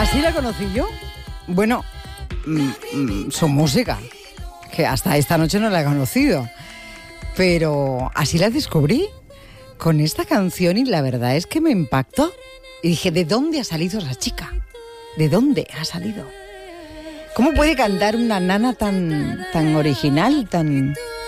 Así la conocí yo. Bueno, su música, que hasta esta noche no la he conocido, pero así la descubrí con esta canción y la verdad es que me impactó. Y dije, ¿de dónde ha salido esa chica? ¿De dónde ha salido? ¿Cómo puede cantar una nana tan original, tan